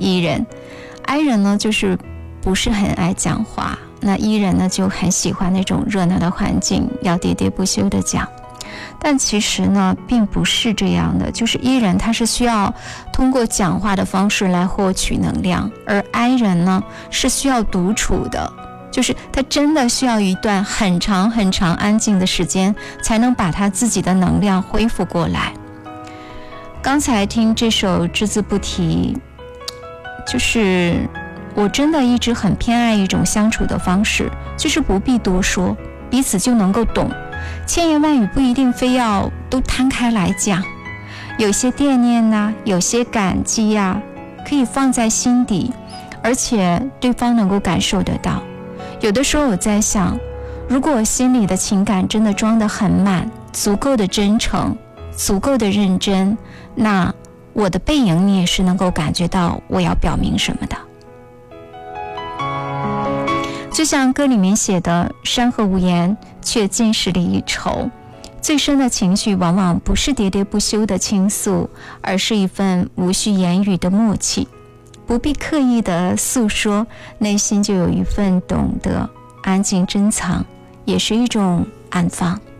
E 人。I 人呢就是不是很爱讲话，那 E 人呢就很喜欢那种热闹的环境，要喋喋不休的讲。但其实呢并不是这样的，就是 E 人他是需要通过讲话的方式来获取能量，而 I 人呢是需要独处的，就是他真的需要一段很长很长安静的时间才能把他自己的能量恢复过来。刚才听这首只字不提，就是我真的一直很偏爱一种相处的方式，就是不必多说，彼此就能够懂，千言万语不一定非要都摊开来讲，有些惦念啊，有些感激啊，可以放在心底，而且对方能够感受得到。有的时候我在想，如果我心里的情感真的装得很满，足够的真诚，足够的认真，那我的背影你也是能够感觉到我要表明什么的。就像歌里面写的，山河无言，却尽是离与愁。最深的情绪往往不是喋喋不休的倾诉，而是一份无需言语的默契，不必刻意的诉说，内心就有一份懂得，安静珍藏，也是一种安放。